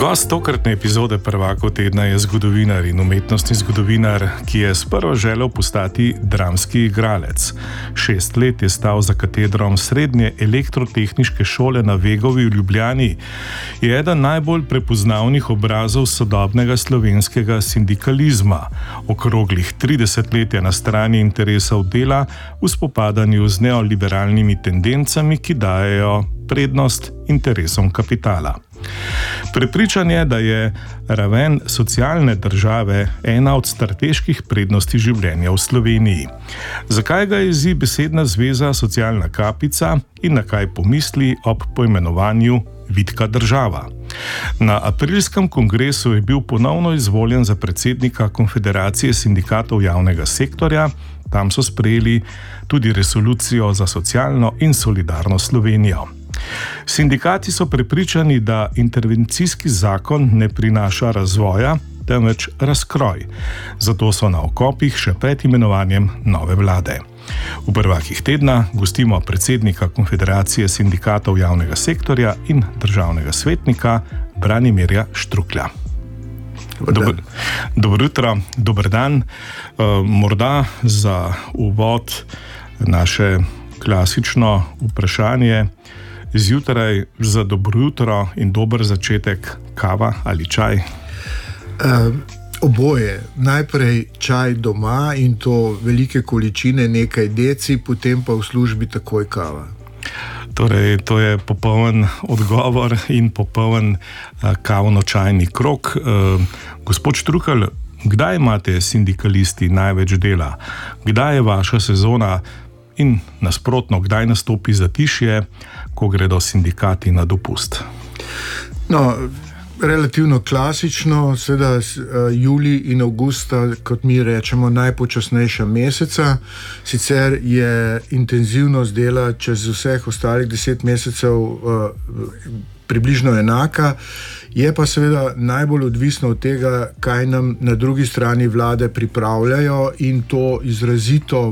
Gost tokratne epizode Prvakov tedna je zgodovinar in umetnostni zgodovinar, ki je sprva želel postati dramski igralec. 6 let je stal za katedrom Srednje elektrotehniške šole na Vegovi v Ljubljani. Je eden najbolj prepoznavnih obrazov sodobnega slovenskega sindikalizma. Okroglih 30 let je na strani interesov dela v spopadanju z neoliberalnimi tendencami, ki dajejo prednost interesom kapitala. Prepričan je, da je raven socialne države ena od strateških prednosti življenja v Sloveniji. Zakaj ga jezi besedna zveza socialna kapica in na kaj pomisli ob poimenovanju vitka država? Na aprilskem kongresu je bil ponovno izvoljen za predsednika Konfederacije sindikatov javnega sektorja. Tam so sprejeli tudi resolucijo za socialno in solidarno Slovenijo. Sindikati so prepričani, da intervencijski zakon ne prinaša razvoja, temveč razkroj. Zato so na okopih še pred imenovanjem nove vlade. V Prvakih tedna gostimo predsednika Konfederacije sindikatov javnega sektorja in državnega svetnika Branimirja Štruklja. Dobro jutro, dober dan. Morda za uvod naše klasično vprašanje. Zjutraj za dobro jutro in dober začetek kava ali čaj? Oboje. Najprej čaj doma in to velike količine, nekaj deci, potem pa v službi takoj kava. Torej, to je popoln odgovor in popoln kavno-čajni krog. Gospod Štrukelj, kdaj imate sindikalisti največ dela? Kdaj je vaša sezona in nasprotno, kdaj nastopi zatišje, ko gredo sindikati na dopust? No, relativno klasično, seveda julij in avgusta, kot mi rečemo, najpočasnejša meseca. Sicer je intenzivnost dela čez vseh ostalih 10 mesecev približno enaka, je pa seveda najbolj odvisno od tega, kaj nam na drugi strani vlade pripravljajo, in to izrazito